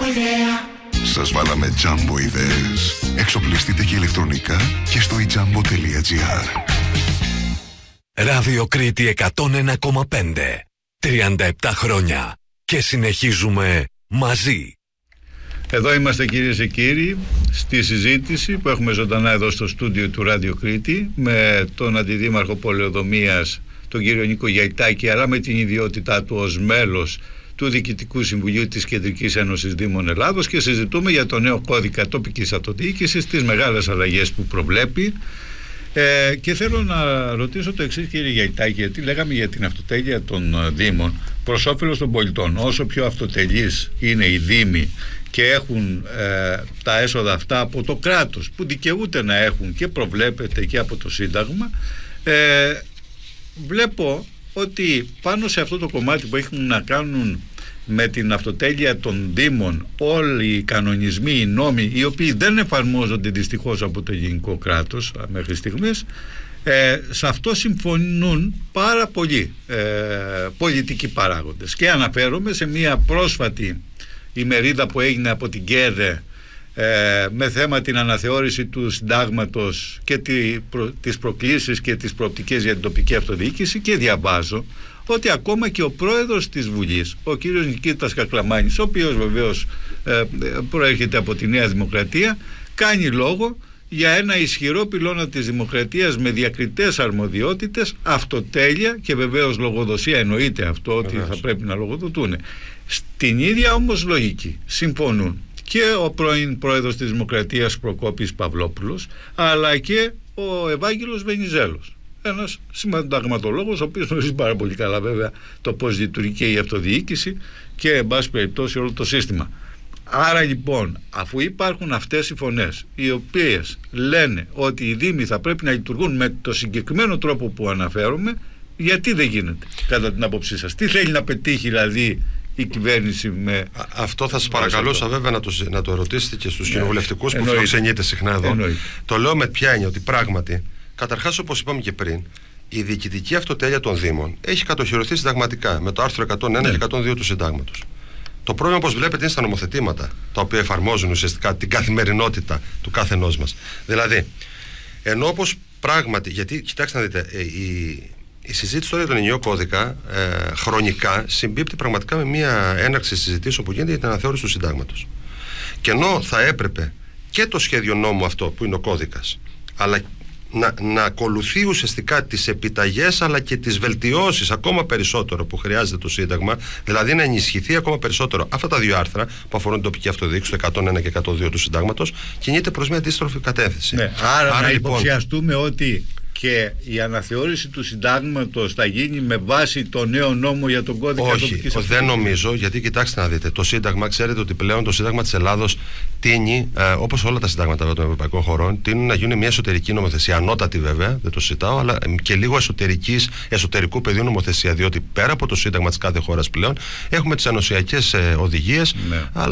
Σας βάλαμε Jumbo ιδέες. Εξοπλιστείτε και ηλεκτρονικά και στο ijambo.gr. Ράδιο Κρήτη 101,5. 37 χρόνια. Και συνεχίζουμε μαζί. Εδώ είμαστε, κυρίες και κύριοι, στη συζήτηση που έχουμε ζωντανά εδώ στο στούντιο του Ράδιο Κρήτη με τον Αντιδήμαρχο Πολεοδομίας, τον κύριο Νίκο Γιαϊτάκη, αλλά με την ιδιότητά του ως μέλος του Διοικητικού Συμβουλίου της Κεντρικής Ένωσης Δήμων Ελλάδος, και συζητούμε για το νέο κώδικα τοπικής αυτοδιοίκησης, τις μεγάλες αλλαγές που προβλέπει. Και θέλω να ρωτήσω το εξής, κύριε Γιαϊτάκη, γιατί λέγαμε για την αυτοτέλεια των Δήμων προς όφελος των πολιτών. Όσο πιο αυτοτελείς είναι οι Δήμοι και έχουν τα έσοδα αυτά από το κράτος που δικαιούται να έχουν και προβλέπεται και από το Σύνταγμα, βλέπω ότι πάνω σε αυτό το κομμάτι που έχουν να κάνουν με την αυτοτέλεια των Δήμων, όλοι οι κανονισμοί, οι νόμοι, οι οποίοι δεν εφαρμόζονται δυστυχώς από το ελληνικό κράτος μέχρι στιγμής, σε αυτό συμφωνούν πάρα πολλοί πολιτικοί παράγοντες. Και αναφέρομαι σε μια πρόσφατη ημερίδα που έγινε από την ΚΕΔΕ με θέμα την αναθεώρηση του συντάγματος και τις προκλήσεις και τις προοπτικές για την τοπική αυτοδιοίκηση, και διαβάζω ότι ακόμα και ο πρόεδρος της Βουλής, ο κύριος Νικήτας Κακλαμάνης, ο οποίος βεβαίως προέρχεται από τη Νέα Δημοκρατία, κάνει λόγο για ένα ισχυρό πυλώνα της δημοκρατίας με διακριτές αρμοδιότητες, αυτοτέλεια και βεβαίως λογοδοσία, εννοείται αυτό ότι θα πρέπει να λογοδοτούν. Στην ίδια όμως λογική συμφωνούν και ο πρώην πρόεδρος της Δημοκρατίας Προκόπης Παυλόπουλος, αλλά και ο Ευάγγελος Βενιζέλος, ένας συνταγματολόγος, ο οποίος γνωρίζει πάρα πολύ καλά βέβαια το πώς λειτουργεί η αυτοδιοίκηση και εν πάση περιπτώσει όλο το σύστημα. Άρα λοιπόν, αφού υπάρχουν αυτές οι φωνές οι οποίες λένε ότι οι Δήμοι θα πρέπει να λειτουργούν με το συγκεκριμένο τρόπο που αναφέρουμε, γιατί δεν γίνεται κατά την άποψή σας? Τι θέλει να πετύχει δηλαδή η κυβέρνηση με... Αυτό θα σας παρακαλούσα βέβαια να το ρωτήσετε και στους κοινοβουλευτικούς που φιλοξενείτε συχνά εδώ. Το λέω με ποια έννοια? Ότι πράγματι, καταρχάς, όπως είπαμε και πριν, η διοικητική αυτοτέλεια των Δήμων έχει κατοχυρωθεί συνταγματικά με το άρθρο 101 και 102 του Συντάγματος. Το πρόβλημα, όπως βλέπετε, είναι στα νομοθετήματα τα οποία εφαρμόζουν ουσιαστικά την καθημερινότητα του καθενός μας. Δηλαδή, ενώ όπως πράγματι, γιατί κοιτάξτε να δείτε, η συζήτηση τώρα για τον ενιαίο κώδικα χρονικά συμπίπτει πραγματικά με μια έναρξη συζητήσεων που γίνεται για την αναθεώρηση του Συντάγματος. Και ενώ θα έπρεπε και το σχέδιο νόμου αυτό που είναι ο κώδικας, αλλά να ακολουθεί ουσιαστικά τις επιταγές αλλά και τις βελτιώσεις ακόμα περισσότερο που χρειάζεται το Σύνταγμα, δηλαδή να ενισχυθεί ακόμα περισσότερο αυτά τα δύο άρθρα που αφορούν την τοπική αυτοδιοίκηση, το 101 και 102 του Συντάγματος, κινείται προς μια αντίστροφη κατεύθυνση. Άρα να υποψιαστούμε ότι και η αναθεώρηση του Συντάγματος θα γίνει με βάση το νέο νόμο για τον κώδικα τοπικής αυτοδιοίκησης? Όχι, δεν νομίζω, γιατί κοιτάξτε να δείτε, το Σύνταγμα, ξέρετε ότι πλέον το Σύνταγμα της Ελλάδος τείνει, όπως όλα τα συντάγματα των ευρωπαϊκών χωρών, τείνουν να γίνει μια εσωτερική νομοθεσία, ανώτατη βέβαια, δεν το συζητάω, αλλά και λίγο εσωτερικού πεδίου νομοθεσία, διότι πέρα από το Σύνταγμα της κάθε χώρας πλέον έχουμε τις ενωσιακές οδηγίες,